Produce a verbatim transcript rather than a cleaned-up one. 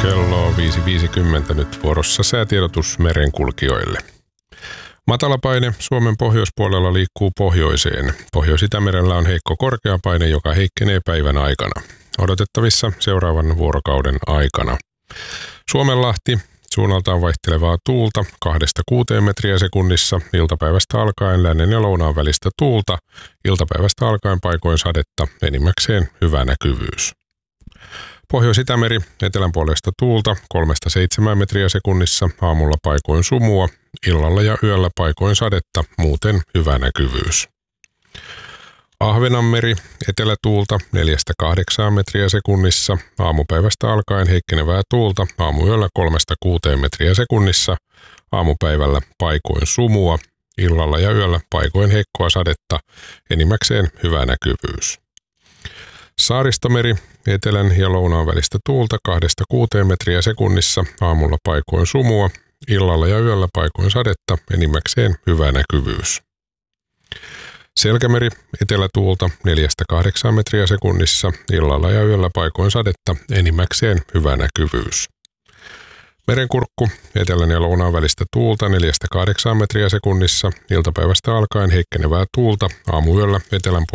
Kello on viisi viisikymmentä nyt vuorossa säätiedotus merenkulkijoille. Matalapaine Suomen pohjoispuolella liikkuu pohjoiseen. Pohjois-Itämerellä on heikko korkeapaine, joka heikkenee päivän aikana. Odotettavissa seuraavan vuorokauden aikana. Suomenlahti, suunnaltaan vaihtelevaa tuulta kahdesta kuuteen metriä sekunnissa, iltapäivästä alkaen lännen ja lounaan välistä tuulta, iltapäivästä alkaen paikoin sadetta, enimmäkseen hyvä näkyvyys. Pohjois-Itämeri, etelän puolesta tuulta kolmesta seitsemään metriä sekunnissa, aamulla paikoin sumua, illalla ja yöllä paikoin sadetta, muuten hyvä näkyvyys. Ahvenanmeri, etelätuulta neljästä kahdeksaan metriä sekunnissa, aamupäivästä alkaen heikkenevää tuulta, aamuyöllä kolmesta kuuteen metriä sekunnissa, aamupäivällä paikoin sumua, illalla ja yöllä paikoin heikkoa sadetta, enimmäkseen hyvä näkyvyys. Saaristomeri, etelän ja lounaan välistä tuulta kahdesta kuuteen metriä sekunnissa, aamulla paikoin sumua, illalla ja yöllä paikoin sadetta, enimmäkseen hyvä näkyvyys. Selkämeri, etelätuulta neljästä kahdeksaan metriä sekunnissa, illalla ja yöllä paikoin sadetta, enimmäkseen hyvä näkyvyys. Merenkurkku, etelän ja lounaan välistä tuulta neljästä kahdeksaan metriä sekunnissa, iltapäivästä alkaen heikkenevää tuulta, aamuyöllä etelän